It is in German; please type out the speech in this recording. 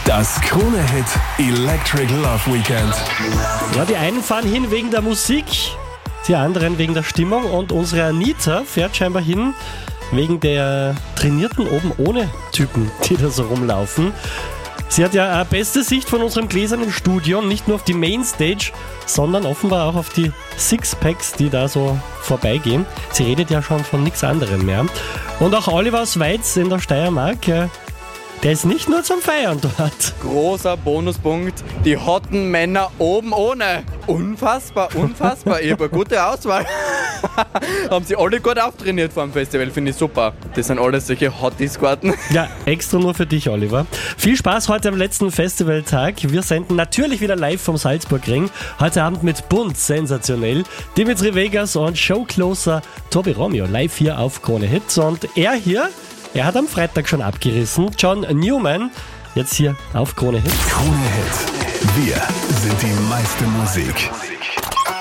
Das Krone-Hit Electric Love Weekend. Ja, die einen fahren hin wegen der Musik, die anderen wegen der Stimmung und unsere Anita fährt scheinbar hin wegen der trainierten oben ohne Typen, die da so rumlaufen. Sie hat ja eine beste Sicht von unserem gläsernen Studio, nicht nur auf die Mainstage, sondern offenbar auch auf die Sixpacks, die da so vorbeigehen. Sie redet ja schon von nichts anderem mehr. Und auch Oliver aus Weiz in der Steiermark, der ist nicht nur zum Feiern dort. Großer Bonuspunkt, die hotten Männer oben ohne. Unfassbar, unfassbar. Ich habe eine gute Auswahl. Haben sie alle gut auftrainiert vor dem Festival, finde ich super. Das sind alles solche Hotties-Garten. Ja, extra nur für dich, Oliver. Viel Spaß heute am letzten Festivaltag. Wir senden natürlich wieder live vom Salzburgring. Heute Abend mit Bunt, sensationell. Dimitri Vegas und Showcloser Tobi Romeo live hier auf Krone Hit. Und er hat am Freitag schon abgerissen. John Newman, jetzt hier auf Krone Hit. Krone Hit. Wir sind die meiste Musik.